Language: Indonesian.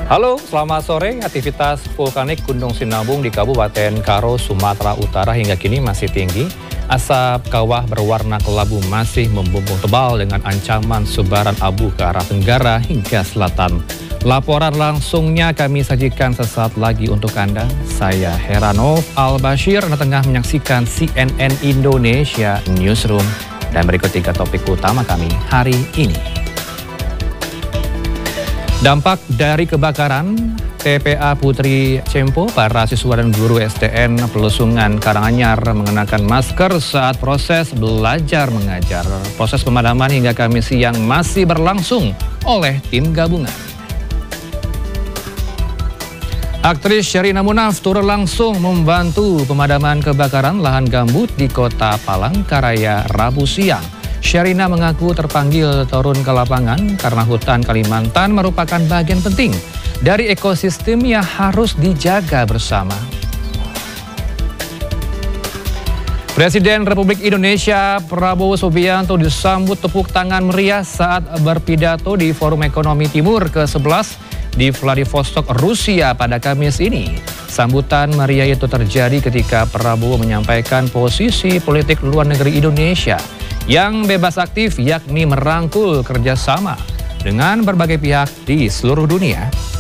Halo, selamat sore. Aktivitas vulkanik Gunung Sinabung di Kabupaten Karo, Sumatera Utara hingga kini masih tinggi. Asap kawah berwarna kelabu masih membumbung tebal dengan ancaman sebaran abu ke arah tenggara hingga selatan. Laporan langsungnya kami sajikan sesaat lagi untuk Anda. Saya Heranov Al-Bashir, Anda tengah menyaksikan CNN Indonesia Newsroom. Dan berikut 3 topik utama kami hari ini. Dampak dari kebakaran TPA Putri Cempo, para siswa dan guru STN Pelusungan Karanganyar mengenakan masker saat proses belajar mengajar. Proses pemadaman hingga Kamis siang masih berlangsung oleh tim gabungan. Aktris Sherina Munaf turun langsung membantu pemadaman kebakaran lahan gambut di Kota Palangkaraya Rabu siang. Sherina mengaku terpanggil turun ke lapangan karena hutan Kalimantan merupakan bagian penting dari ekosistem yang harus dijaga bersama. Presiden Republik Indonesia Prabowo Subianto disambut tepuk tangan meriah saat berpidato di Forum Ekonomi Timur ke-11 di Vladivostok, Rusia pada Kamis ini. Sambutan meriah itu terjadi ketika Prabowo menyampaikan posisi politik luar negeri Indonesia yang bebas aktif, yakni merangkul kerjasama dengan berbagai pihak di seluruh dunia.